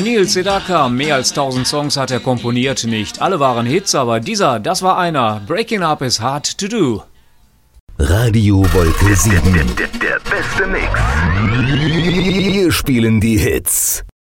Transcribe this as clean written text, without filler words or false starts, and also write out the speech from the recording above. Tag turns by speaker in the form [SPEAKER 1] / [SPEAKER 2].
[SPEAKER 1] Neil Sedaka, mehr als 1000 Songs hat er komponiert, nicht alle waren Hits, aber dieser, das war einer. Breaking Up is hard to do.
[SPEAKER 2] Radio Wolke 7.
[SPEAKER 3] Der beste Mix.
[SPEAKER 2] Wir spielen die Hits.